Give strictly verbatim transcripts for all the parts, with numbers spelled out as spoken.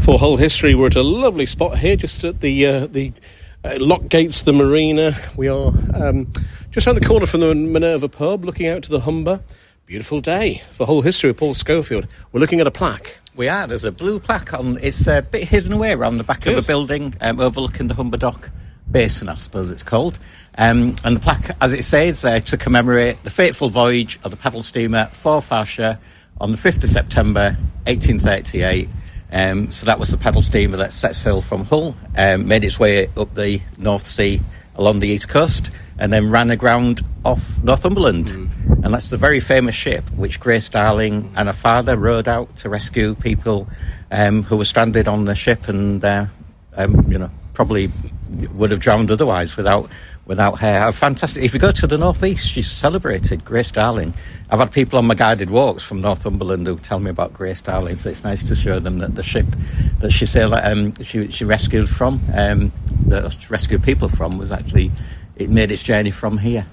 For Hull History, we're at a lovely spot here, just at the uh, the uh, lock gates of the marina. We are um, just around the corner from the Minerva pub, looking out to the Humber. Beautiful day for Hull History with Paul Schofield. We're looking at a plaque. We are. There's a blue plaque on. It's a bit hidden away around the back Good. of a building um, overlooking the Humber Dock Basin, I suppose it's called. Um, and the plaque, as it says, uh, to commemorate the fateful voyage of the paddle steamer Forfarshire on the fifth of September, eighteen thirty-eight. Um, so that was the paddle steamer that set sail from Hull, um, made its way up the North Sea along the east coast, and then ran aground off Northumberland. Mm. And that's the very famous ship which Grace Darling and her father rowed out to rescue people um, who were stranded on the ship and, uh, um, you know, probably would have drowned otherwise without without her. Fantastic. If you go to the northeast, she's celebrated, Grace Darling. I've had people on my guided walks from Northumberland who tell me about Grace Darling, so it's nice to show them that the ship that she sailed, um, she she rescued from, um, that she rescued people from, was actually, it made its journey from here.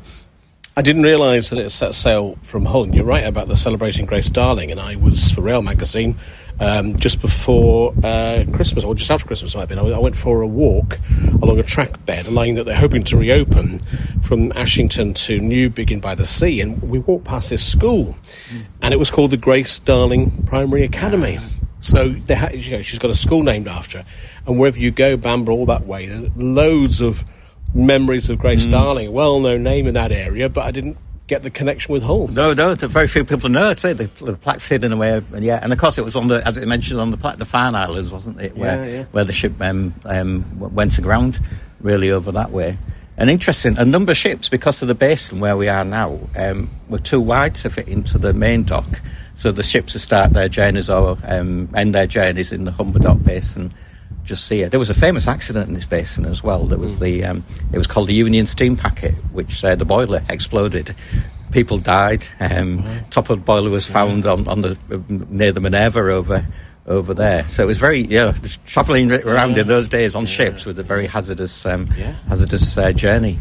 I didn't realise that it set sail from Hull. You're right about the celebrating Grace Darling, and I was for Rail Magazine um, just before uh, Christmas, or just after Christmas, might have been. I went for a walk along a track bed, a line that they're hoping to reopen from Ashington to Newbiggin by the Sea, and we walked past this school, mm. and it was called the Grace Darling Primary Academy. Yeah. So they ha- you know, she's got a school named after her, and wherever you go, Bamburgh, all that way, there are loads of memories of Grace mm. Darling, a well-known name in that area, but I didn't get the connection with Hull. No, no, very few people know. I'd say the, the plaque's hidden away, and yeah, and of course it was on the, as it mentioned, on the plaque, the Farne Islands, wasn't it? Where yeah, yeah. where the ship um, um, went aground, really over that way. And interesting, a number of ships, because of the basin where we are now, um, were too wide to fit into the main dock. So the ships would start their journeys or um, end their journeys in the Humber Dock Basin. Just see it. There was a famous accident in this basin as well. There was the um, it was called the Union Steam Packet, which uh, the boiler exploded. People died. Um, mm-hmm. Top of the boiler was found on, on the near the Minerva over over there. So it was very yeah travelling around yeah. in those days on yeah. ships with a very hazardous um, yeah. hazardous uh, journey.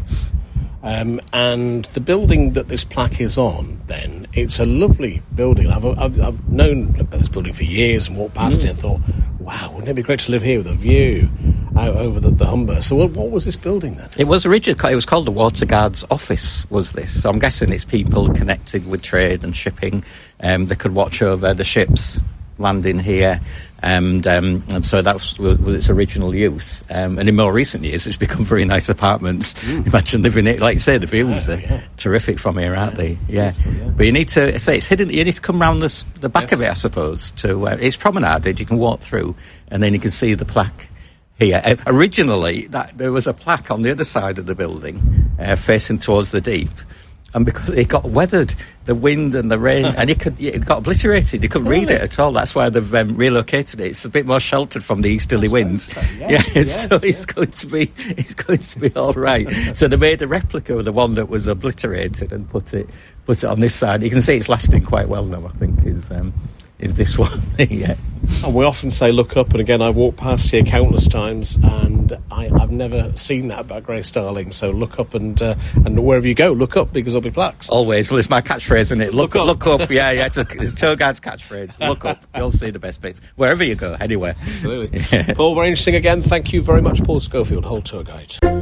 Um, and the building that this plaque is on, then, it's a lovely building. I've, I've, I've known about this building for years and walked past mm. it and thought, wow, wouldn't it be great to live here with a view out over the, the Humber? So what, what was this building then? It was originally, it was called the Waterguards Office, was this. So I'm guessing it's people connected with trade and shipping. Um, they could watch over the ships landing here, and um, and so that was, was its original use. Um, and in more recent years, it's become very nice apartments. Mm. Imagine living it, like you say, the views yeah, are yeah. terrific from here, aren't yeah. they? Yeah. yeah. But you need to say it's hidden. You need to come round this, the back yes. of it, I suppose. To uh, it's promenaded. You can walk through, and then you can see the plaque here. Uh, originally, that there was a plaque on the other side of the building, uh, facing towards the deep. And because it got weathered, the wind and the rain, and it could it got obliterated. You couldn't really? read it at all. That's why they've um, relocated it. It's a bit more sheltered from the easterly That's winds. Right. Yeah, yeah yes, so yes. it's going to be it's going to be all right. So they made a replica of the one that was obliterated and put it put it on this side. You can see it's lasting quite well now. I think is um, is this one. yeah. And we often say look up, and again I've walked past here countless times, and I, I've never seen that about Grace Darling. So look up, and uh, and wherever you go, look up, because there'll be plaques. Always. Well, it's my catchphrase, isn't it? Look, look up, look up. Yeah, yeah. It's a, it's a tour guide's catchphrase. Look up. You'll see the best bits wherever you go. Anywhere. Absolutely. Yeah. Paul, very interesting again. Thank you very much, Paul Schofield, Hull Tour Guide.